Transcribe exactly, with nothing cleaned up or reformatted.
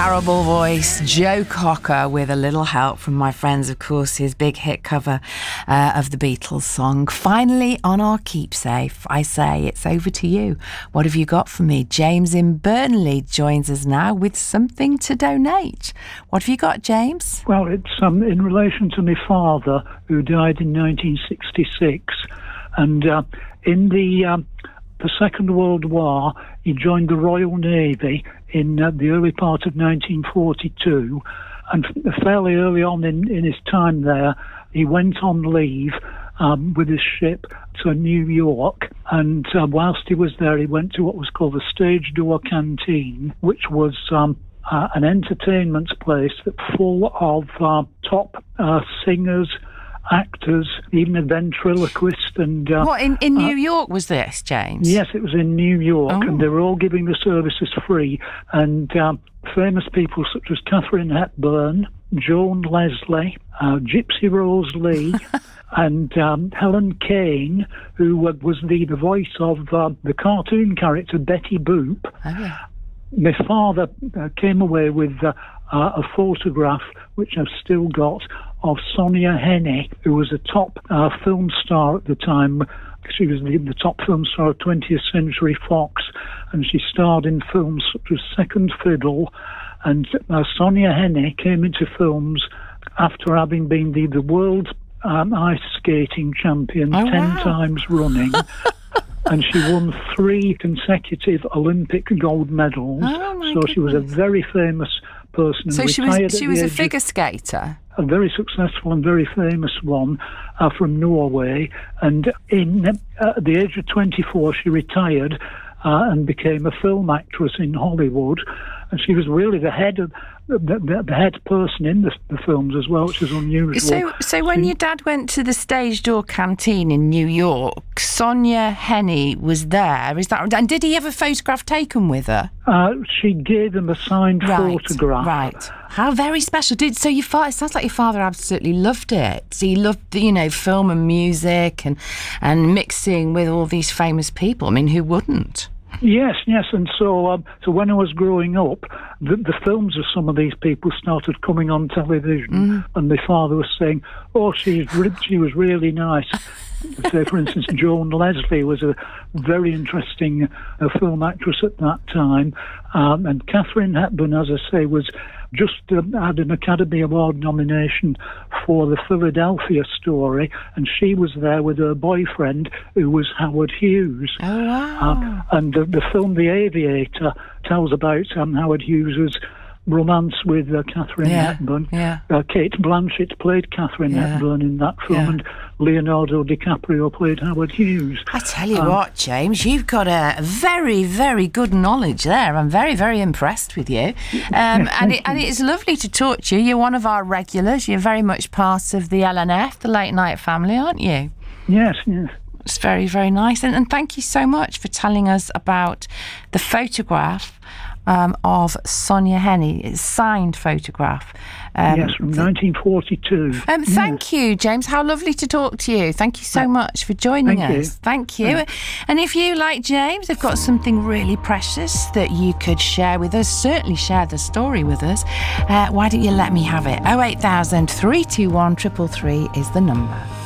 incomparable voice, Joe Cocker, with a little help from my friends, of course, his big hit cover uh, of the Beatles song. Finally, on our keepsake, I say it's over to you. What have you got for me? James in Burnley joins us now with something to donate. What have you got, James? Well, it's um, in relation to my father, who died in nineteen sixty-six. And uh, in the... Um, the Second World War, he joined the Royal Navy in uh, the early part of nineteen forty-two, and fairly early on in, in his time there, he went on leave um, with his ship to New York, and uh, whilst he was there, he went to what was called the Stage Door Canteen, which was um, uh, an entertainment place full of uh, top uh, singers, actors, even a ventriloquist. And uh, what, in, in New uh, York was this, James? Yes, it was in New York, oh. and they were all giving the services free. And um, famous people such as Katharine Hepburn, Joan Leslie, uh, Gypsy Rose Lee, and um, Helen Kane, who uh, was the, the voice of uh, the cartoon character Betty Boop. Oh, yeah. My father uh, came away with uh, uh, a photograph, which I've still got, of Sonia Henney, who was a top uh, film star at the time. She was the, the top film star of twentieth Century Fox, and she starred in films such as Second Fiddle. And uh, Sonia Henney came into films after having been the, the world um, ice skating champion oh, ten wow. times running. And she won three consecutive Olympic gold medals. Oh, my so she was a goodness. very famous person. So she was she was a figure of, skater? A very successful and very famous one uh, from Norway. And in uh, at the age of twenty-four, she retired uh, and became a film actress in Hollywood. And she was really the head of the, the, the head person in the, the films as well, which is unusual. So, so when your dad went to the Stage Door Canteen in New York, Sonia Henney was there. Is that? And did he have a photograph taken with her? Uh, she gave him a signed right, photograph. Right. How very special. Did so your father? It sounds like your father absolutely loved it. So he loved, you know, film and music and and mixing with all these famous people. I mean, who wouldn't? Yes, yes, and so um, so when I was growing up, the, the films of some of these people started coming on television, mm. and my father was saying, "Oh, she's re- she was really nice." Say, for instance, Joan Leslie was a very interesting uh, film actress at that time, um, and Katharine Hepburn, as I say, was just uh, had an Academy Award nomination for The Philadelphia Story, and she was there with her boyfriend, who was Howard Hughes. Oh, wow. Uh, and the, the film The Aviator tells about um, Howard Hughes's romance with uh, Katharine yeah, Hepburn. Yeah. Uh, Kate Blanchett played Katharine yeah. Hepburn in that film, yeah. and Leonardo DiCaprio played Howard Hughes. I tell you um, what, James, you've got a very, very good knowledge there. I'm very, very impressed with you. Um, yes, and, it, you. and it's lovely to talk to you. You're one of our regulars. You're very much part of the L N F, the Late Night Family, aren't you? Yes, yes. It's very, very nice. And, and thank you so much for telling us about the photograph um, of Sonia Henney. It's a signed photograph. Um, yes, from nineteen forty-two. Um, yes. Thank you, James. How lovely to talk to you. Thank you so much for joining Thank us. You. Thank you. Thanks. And if you, like James, have got something really precious that you could share with us, certainly share the story with us, uh, why don't you let me have it? oh eight thousand, three two one, three three three is the number.